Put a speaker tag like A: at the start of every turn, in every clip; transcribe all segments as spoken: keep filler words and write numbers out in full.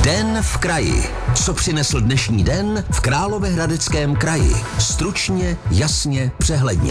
A: Den v kraji. Co přinesl dnešní den v Královéhradeckém kraji? Stručně, jasně, přehledně.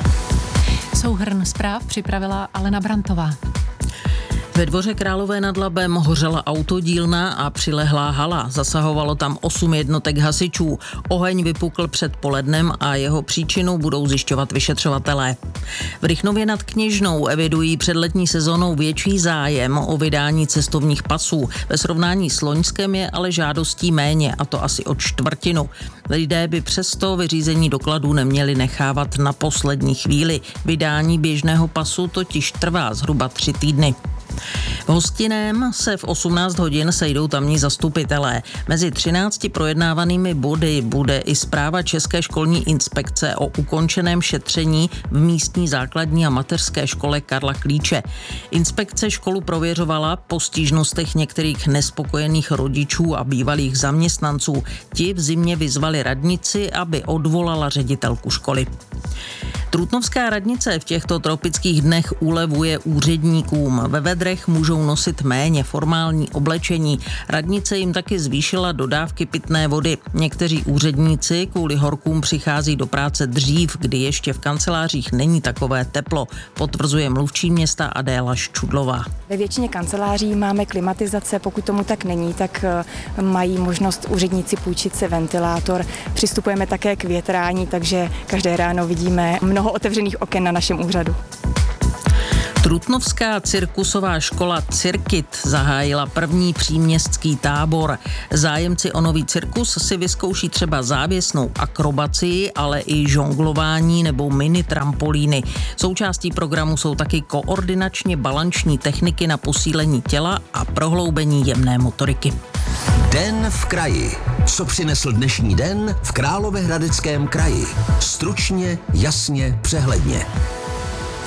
B: Souhrn zpráv připravila Alena Brantová.
C: Ve Dvoře Králové nad Labem hořela autodílna a přilehlá hala. Zasahovalo tam osm jednotek hasičů. Oheň vypukl před polednem a jeho příčinu budou zjišťovat vyšetřovatelé. V Rychnově nad Kněžnou evidují před letní sezónou větší zájem o vydání cestovních pasů. Ve srovnání s loňskem je ale žádostí méně, a to asi o čtvrtinu. Lidé by přesto vyřízení dokladů neměli nechávat na poslední chvíli. Vydání běžného pasu totiž trvá zhruba tři týdny. V Hostinném se v osmnáct hodin sejdou tamní zastupitelé. Mezi třinácti projednávanými body bude i zpráva České školní inspekce o ukončeném šetření v místní základní a mateřské škole Karla Klíče. Inspekce školu prověřovala po stížnostech některých nespokojených rodičů a bývalých zaměstnanců. Ti v zimě vyzvali radnici, aby odvolala ředitelku školy. Trutnovská radnice v těchto tropických dnech ulevuje úředníkům. Ve vedrech můžou nosit méně formální oblečení. Radnice jim taky zvýšila dodávky pitné vody. Někteří úředníci kvůli horkům přichází do práce dřív, kdy ještě v kancelářích není takové teplo, potvrzuje mluvčí města Adéla Ščudlová.
D: Ve většině kanceláří máme klimatizace, pokud tomu tak není, tak mají možnost úředníci půjčit si ventilátor. Přistupujeme také k větrání, takže každé ráno vidíme mnoho otevřených oken na našem úřadu.
C: Trutnovská cirkusová škola Cirkit zahájila první příměstský tábor. Zájemci o nový cirkus si vyzkouší třeba závěsnou akrobacii, ale i žonglování nebo mini trampolíny. Součástí programu jsou taky koordinačně balanční techniky na posílení těla a prohloubení jemné motoriky.
A: Den v kraji. Co přinesl dnešní den v Královéhradeckém kraji? Stručně, jasně, přehledně.